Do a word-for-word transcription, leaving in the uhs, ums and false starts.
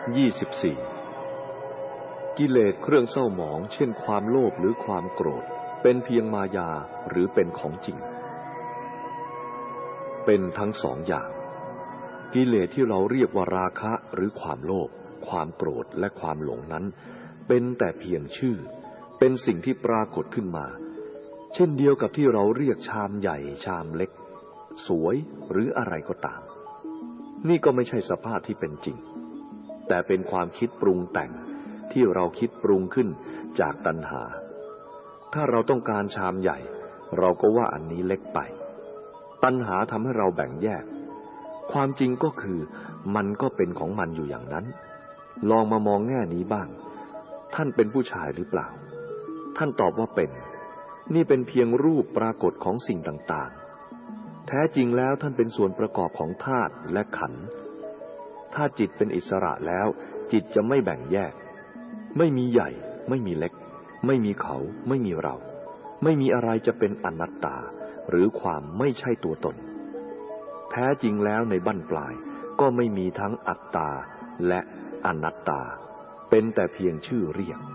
ยี่สิบสี่กิเลสเครื่องเศร้าหมองเช่นความโลภหรือความโกรธเป็นเพียงมายาหรือเป็นของจริงเป็นทั้งสองอย่างกิเลสที่เราเรียกว่าราคะหรือความโลภความโกรธและความหลงนั้นเป็นแต่เพียงชื่อเป็นสิ่งที่ปรากฏขึ้นมาเช่นเดียวกับที่เราเรียกชามใหญ่ชามเล็กสวยหรืออะไรก็ตามนี่ก็ไม่ใช่สภาพที่เป็นจริงแต่เป็นความคิดปรุงแต่งที่เราคิดปรุงขึ้นจากตัณหาถ้าเราต้องการชามใหญ่เราก็ว่าอันนี้เล็กไปตัณหาทำให้เราแบ่งแยกความจริงก็คือมันก็เป็นของมันอยู่อย่างนั้นลองมามองแง่นี้บ้างท่านเป็นผู้ชายหรือเปล่าท่านตอบว่าเป็นนี่เป็นเพียงรูปปรากฏของสิ่งต่างๆแท้จริงแล้วท่านเป็นส่วนประกอบของธาตุและขันธ์ถ้าจิตเป็นอิสระแล้วจิตจะไม่แบ่งแยกไม่มีใหญ่ไม่มีเล็กไม่มีเขาไม่มีเราไม่มีอะไรจะเป็นอนัตตาหรือความไม่ใช่ตัวตนแท้จริงแล้วในบั้นปลายก็ไม่มีทั้งอัตตาและอนัตตาเป็นแต่เพียงชื่อเรียก